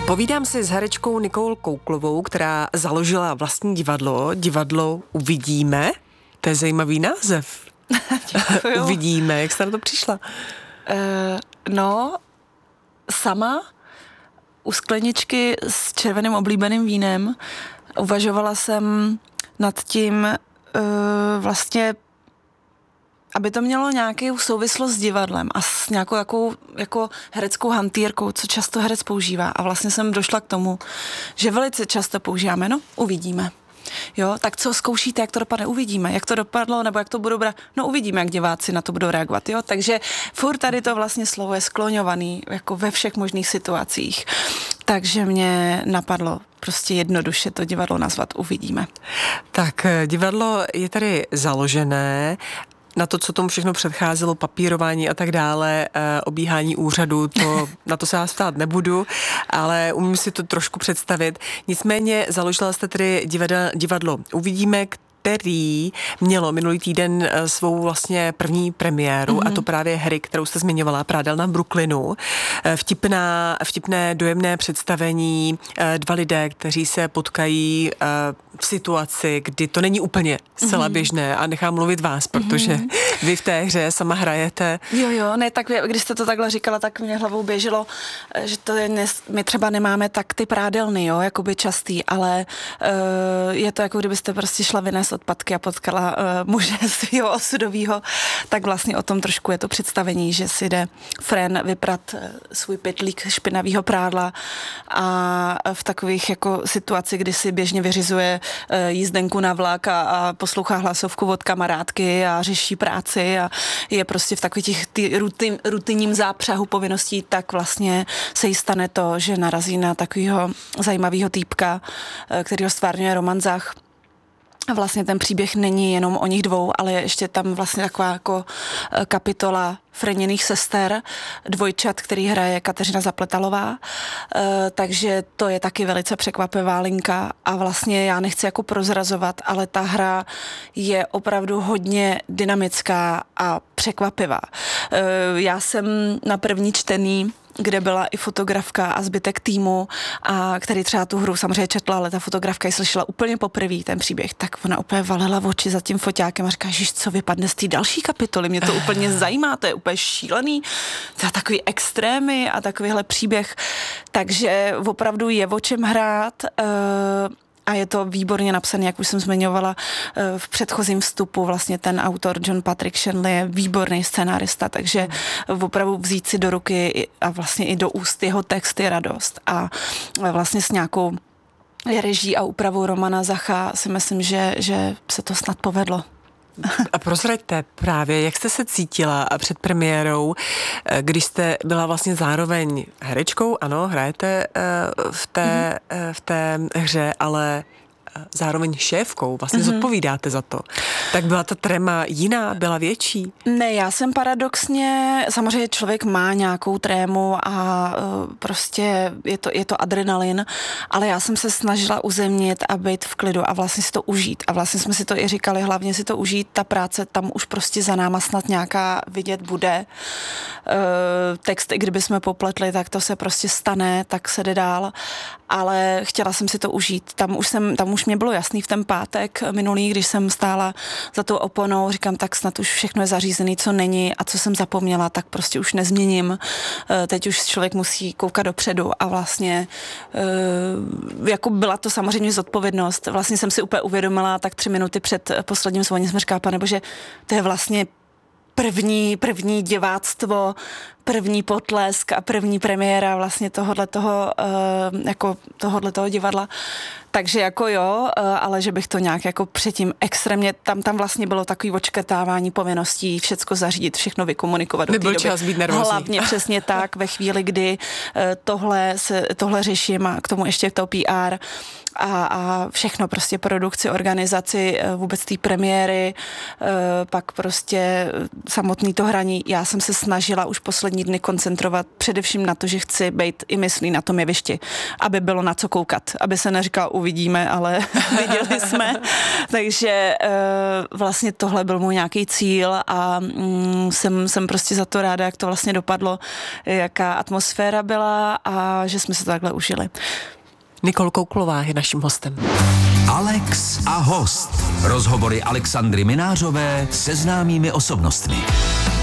Povídám si s herečkou Nikou Kouklovou, která založila vlastní divadlo Uvidíme. To je zajímavý název. Uvidíme, jak jste na to přišla? Sama u skleničky s červeným oblíbeným vínem uvažovala jsem nad tím vlastně, aby to mělo nějakou souvislost s divadlem a s nějakou jako hereckou hantýrkou, co často herec používá. A vlastně jsem došla k tomu, že velice často používáme, uvidíme. Jo, tak co zkoušíte, jak to dopadne, uvidíme, jak to dopadlo, nebo jak to budou brát, uvidíme, jak diváci na to budou reagovat, jo, takže furt tady to vlastně slovo je skloňovaný, jako ve všech možných situacích, takže mě napadlo prostě jednoduše to divadlo nazvat Uvidíme. Tak divadlo je tady založené, na to, co tomu všechno předcházelo, papírování a tak dále, obíhání úřadu, na to se vás ptát nebudu, ale umím si to trošku představit. Nicméně založila jste tedy divadlo Uvidíme, který mělo minulý týden svou vlastně první premiéru, a to právě hry, kterou jste zmiňovala, Prádelna v Brooklynu. Vtipné, dojemné představení, dva lidé, kteří se potkají v situaci, kdy to není úplně zcela běžné, a nechám mluvit vás, protože vy v té hře sama hrajete. Jo, ne, tak když jste to takhle říkala, tak mě hlavou běželo, že to je, my třeba nemáme tak ty prádelny, jo, jakoby častý, ale je to jako kdybyste prostě šla vynést odpadky a potkala muže svýho osudovýho, tak vlastně o tom trošku je to představení, že si jde Fren vyprat svůj pytlík špinavýho prádla a v takových jako situaci, kdy si běžně vyřizuje jízdenku na vlak a poslouchá hlasovku od kamarádky a řeší práci a je prostě v takových rutinním zápřahu povinností, tak vlastně se jí stane to, že narazí na takového zajímavého týpka, kterýho stvárňuje Roman Zach. A vlastně ten příběh není jenom o nich dvou, ale je ještě tam vlastně taková jako kapitola Freněných sester, dvojčat, který hraje Kateřina Zapletalová, takže to je taky velice překvapivá linka a vlastně já nechci jako prozrazovat, ale ta hra je opravdu hodně dynamická a překvapivá. Já jsem na první čtení, kde byla i fotografka a zbytek týmu, a který třeba tu hru samozřejmě četla, ale ta fotografka ji slyšela úplně poprvé ten příběh, tak ona úplně valila v oči za tím foťákem a říká, co vypadne z té další kapitoly, mě to úplně zajímá, to je úplně šílený, to je takový extrémy a takovýhle příběh, takže opravdu je o čem hrát. A je to výborně napsaný, jak už jsem zmiňovala v předchozím vstupu, vlastně ten autor John Patrick Shanley je výborný scenárista, takže opravdu vzít si do ruky a vlastně i do úst jeho text je radost. A vlastně s nějakou reží a úpravou Romana Zacha si myslím, že se to snad povedlo. A prozraďte právě, jak jste se cítila před premiérou, když jste byla vlastně zároveň herečkou, ano, hrajete v té hře, ale zároveň šéfkou, vlastně zodpovídáte za to. Tak byla ta tréma jiná, byla větší? Ne, já jsem paradoxně, samozřejmě člověk má nějakou trému a prostě je to adrenalin, ale já jsem se snažila uzemnit a být v klidu a vlastně si to užít. A vlastně jsme si to i říkali, hlavně si to užít, ta práce tam už prostě za náma snad nějaká vidět bude. Text, i kdyby jsme popletli, tak to se prostě stane, tak se jde dál. Ale chtěla jsem si to užít. Tam už mě bylo jasný v ten pátek minulý, když jsem stála za tou oponou, říkám, tak snad už všechno je zařízený, co není a co jsem zapomněla, tak prostě už nezměním. Teď už člověk musí koukat dopředu a vlastně jako byla to samozřejmě zodpovědnost. Vlastně jsem si úplně uvědomila, tak 3 minuty před posledním zvoním jsem říkala, Panebože, to je vlastně první diváctvo, první potlesk a první premiéra vlastně tohoto divadla. Takže jako jo, ale že bych to nějak jako předtím extrémně, tam vlastně bylo takový očkrtávání povinností, všecko zařídit, všechno vykomunikovat. Nebyl čas být nervózní. Hlavně přesně tak, ve chvíli, kdy tohle řeším a k tomu ještě to PR a všechno prostě produkci, organizaci, vůbec té premiéry, pak prostě samotný to hraní, já jsem se snažila už poslední dny koncentrovat především na to, že chci být i myslí na tom jevišti, aby bylo na co koukat, aby se neříkalo uvidíme, ale viděli jsme. Takže vlastně tohle byl můj nějaký cíl a jsem prostě za to ráda, jak to vlastně dopadlo, jaká atmosféra byla a že jsme se to takhle užili. Nikol Kouklová je naším hostem. Alex a host. Rozhovory Alexandry Minářové se známými osobnostmi.